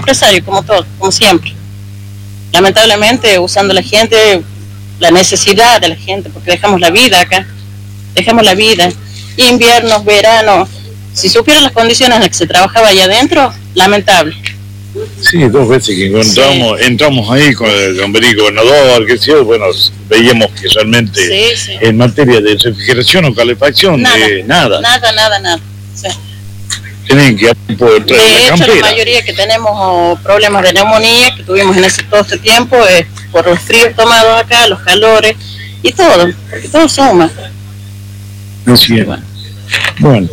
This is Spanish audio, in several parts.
empresario, como todo, como siempre. Lamentablemente, usando la gente, la necesidad de la gente, porque dejamos la vida acá, inviernos, verano. Si supieran las condiciones en las que se trabajaba allá adentro, lamentable. Sí, 2 veces que entramos ahí con el gobernador, que sí, bueno, veíamos que realmente en materia de refrigeración o calefacción, nada. Sí. Tienen que poder traer de la hecho, campera. la mayoría que tenemos problemas de neumonía, que tuvimos todo este tiempo, es por los fríos tomados acá, los calores y todo, porque todo suma. Así es. Bueno,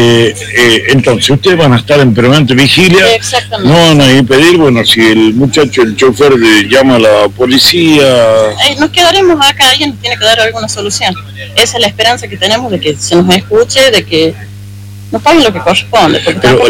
entonces ustedes van a estar en permanente vigilia. Exactamente. No van a impedir, bueno, si el chofer llama a la policía. Nos quedaremos acá, alguien nos tiene que dar alguna solución. Esa es la esperanza que tenemos, de que se nos escuche, de que nos paguen lo que corresponde. Pero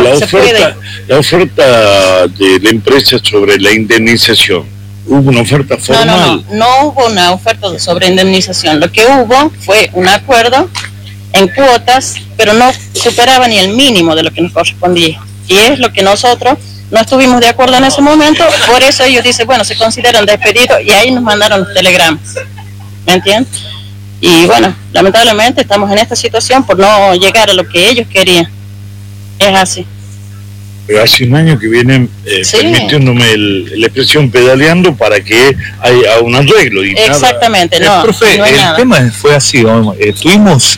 la oferta de la empresa sobre la indemnización, ¿hubo una oferta formal? No hubo una oferta sobre indemnización. Lo que hubo fue un acuerdo en cuotas, pero no superaba ni el mínimo de lo que nos correspondía. Y es lo que nosotros no estuvimos de acuerdo en ese momento, por eso ellos dicen, bueno, se consideran despedidos, y ahí nos mandaron los telegramas. ¿Me entiendes? Y bueno, lamentablemente estamos en esta situación por no llegar a lo que ellos querían. Es así. Pero hace un año que vienen permitiéndome la expresión pedaleando para que haya un arreglo. Y exactamente, nada. Profe, no hay el nada. tema fue así, tuvimos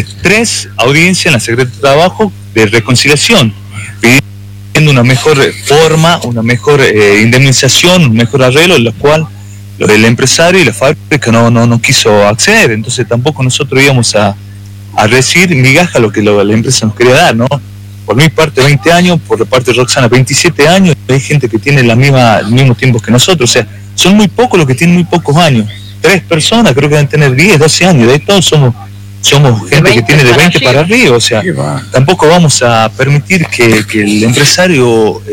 3 audiencias en la Secretaría de Trabajo de reconciliación, pidiendo una mejor forma, una mejor indemnización, un mejor arreglo, en la cual el empresario y la fábrica no quiso acceder. Entonces tampoco nosotros íbamos a recibir migaja lo que la empresa nos quería dar, ¿no? Por mi parte 20 años, por la parte de Roxana 27 años, hay gente que tiene el mismo tiempo que nosotros, o sea, son muy pocos los que tienen muy pocos años. 3 personas creo que deben tener 10, 12 años, de ahí todos somos gente que tiene de 20 para arriba, o sea, tampoco vamos a permitir que el empresario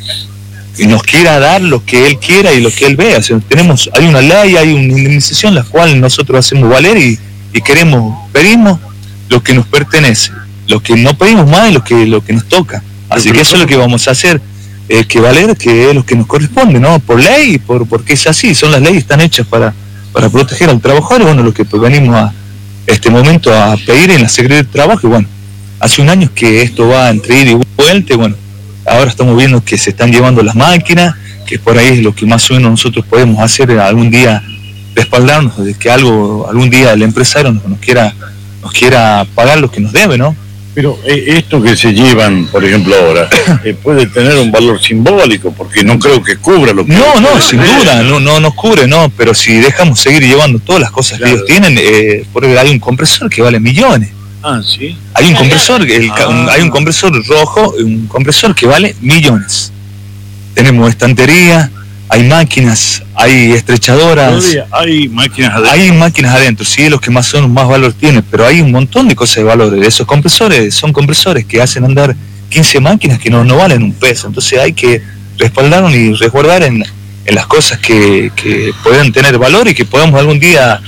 nos quiera dar lo que él quiera y lo que él vea. O sea, hay una ley, hay una indemnización la cual nosotros hacemos valer y pedimos lo que nos pertenece, lo que no pedimos más es lo que nos toca. Así que eso es lo que vamos a hacer, que valer, que es lo que nos corresponde, ¿no? Por ley, porque es así, son las leyes están hechas para proteger al trabajador. Bueno, lo que venimos a este momento a pedir en la Secretaría de Trabajo, y bueno, hace un año que esto va entre ida y vuelta, y bueno, ahora estamos viendo que se están llevando las máquinas, que por ahí es lo que más o menos nosotros podemos hacer algún día, respaldarnos de que algún día el empresario nos quiera pagar lo que nos debe, ¿no? Pero esto que se llevan, por ejemplo, ahora, puede tener un valor simbólico, porque no creo que cubra lo que... No, sin duda, no nos cubre, no, pero si dejamos seguir llevando todas las cosas que ellos tienen, porque hay un compresor que vale millones. Ah, sí. Hay un compresor, hay un compresor rojo, un compresor que vale millones. Tenemos estantería, hay máquinas, hay estrechadoras. Hay máquinas adentro. Hay máquinas adentro, sí, los que más valor tienen, pero hay un montón de cosas de valor. Esos compresores son compresores que hacen andar 15 máquinas que no valen un peso. Entonces hay que respaldarnos y resguardar en las cosas que puedan tener valor y que podamos algún día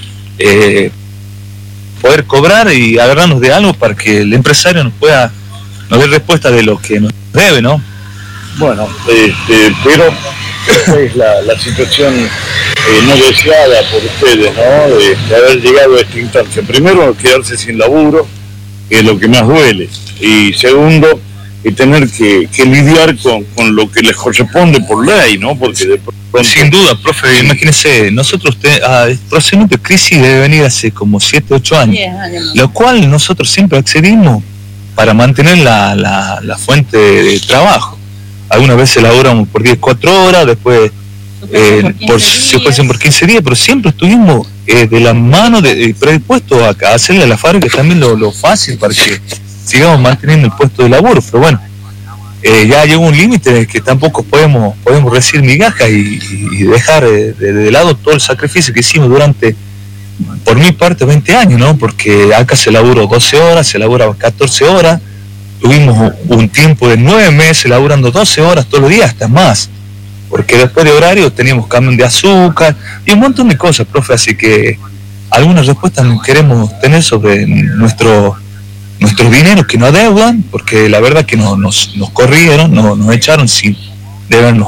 poder cobrar y agarrarnos de algo para que el empresario nos dé respuesta de lo que nos debe, ¿no? Bueno, pero esta es la situación no deseada por ustedes, ¿no? De haber llegado a esta instancia. Primero, quedarse sin laburo, que es lo que más duele. Y segundo, tener que lidiar con lo que les corresponde por ley, ¿no? Porque de pronto... Sin duda, profe, imagínese, nosotros, el procedimiento de crisis debe venir hace como 7, 8 años, 10 años. Lo cual nosotros siempre accedimos para mantener la fuente de trabajo. Algunas veces laboramos por 4 horas, después se ofrecen por 15 días, pero siempre estuvimos de la mano predispuestos a hacerle a la fábrica también lo fácil para que sigamos manteniendo el puesto de laburo. Pero bueno, ya llegó un límite de que tampoco podemos recibir migajas y dejar de lado todo el sacrificio que hicimos durante, por mi parte, 20 años, ¿no? Porque acá se laburó 12 horas, se laburaba 14 horas, tuvimos un tiempo de 9 meses laburando 12 horas todos los días, hasta más, porque después de horario teníamos camión de azúcar y un montón de cosas, profe, así que algunas respuestas queremos tener sobre nuestros dineros que nos adeudan, porque la verdad que nos corrieron, nos echaron sin debernos